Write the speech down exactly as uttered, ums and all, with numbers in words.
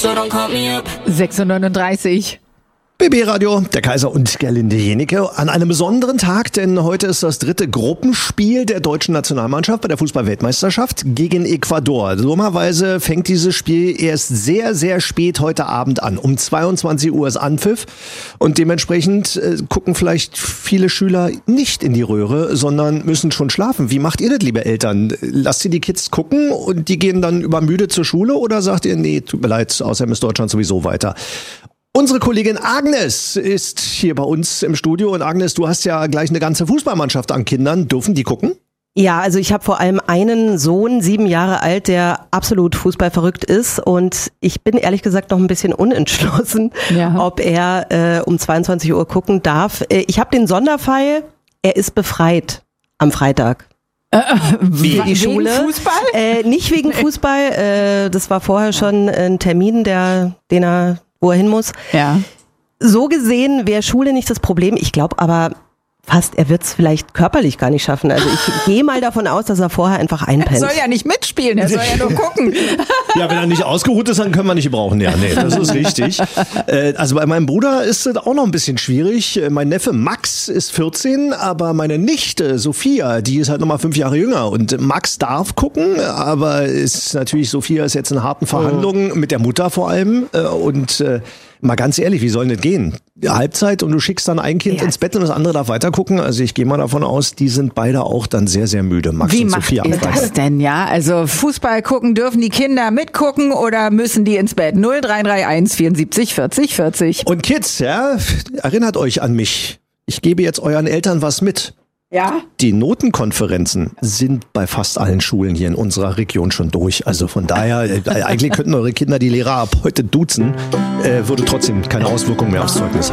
sechs Uhr neununddreißig. B B-Radio, der Kaiser und Gerlinde Jenike an einem besonderen Tag, denn heute ist das dritte Gruppenspiel der deutschen Nationalmannschaft bei der Fußball-Weltmeisterschaft gegen Ecuador. Dummerweise fängt dieses Spiel erst sehr, sehr spät heute Abend an. Um zweiundzwanzig Uhr ist Anpfiff und dementsprechend äh, gucken vielleicht viele Schüler nicht in die Röhre, sondern müssen schon schlafen. Wie macht ihr das, liebe Eltern? Lasst ihr die Kids gucken und die gehen dann übermüdet zur Schule oder sagt ihr, nee, tut mir leid, außerdem ist Deutschland sowieso weiter? Unsere Kollegin Agnes ist hier bei uns im Studio. Und Agnes, du hast ja gleich eine ganze Fußballmannschaft an Kindern. Dürfen die gucken? Ja, also ich habe vor allem einen Sohn, sieben Jahre alt, der absolut fußballverrückt ist. Und ich bin ehrlich gesagt noch ein bisschen unentschlossen, ja. ob er äh, um zweiundzwanzig Uhr gucken darf. Äh, ich habe den Sonderfall, er ist befreit am Freitag. Äh, Wie? Die Schule. Wegen Fußball? Äh, nicht wegen Fußball. Äh, das war vorher schon ein Termin, der, den er... wo er hin muss. Ja. So gesehen wäre Schule nicht das Problem. Ich glaube aber fast, er wird es vielleicht körperlich gar nicht schaffen. Also ich gehe mal davon aus, dass er vorher einfach einpennt. Er soll ja nicht mitspielen, er soll ja nur gucken. Ja, wenn er nicht ausgeruht ist, dann können wir nicht gebrauchen. Ja, nee, das ist richtig. Äh, also bei meinem Bruder ist es auch noch ein bisschen schwierig. Mein Neffe Max ist vierzehn, aber meine Nichte Sophia, die ist halt noch mal fünf Jahre jünger. Und Max darf gucken, aber ist natürlich, Sophia ist jetzt in harten Verhandlungen oh. mit der Mutter vor allem. Und äh, mal ganz ehrlich, wie soll das gehen? Halbzeit und du schickst dann ein Kind ja. ins Bett und das andere darf weiter gucken. Also ich gehe mal davon aus, die sind beide auch dann sehr, sehr müde. Max Wie und macht Sophia. ihr das denn, ja? Also Fußball gucken, dürfen die Kinder mitgucken oder müssen die ins Bett? null drei drei eins vierundsiebzig vierzig vierzig. Und Kids, ja, erinnert euch an mich. Ich gebe jetzt euren Eltern was mit. Ja? Die Notenkonferenzen sind bei fast allen Schulen hier in unserer Region schon durch. Also von daher, äh, eigentlich könnten eure Kinder die Lehrer ab heute duzen, äh, würde trotzdem keine Auswirkung mehr aufs Zeugnis haben.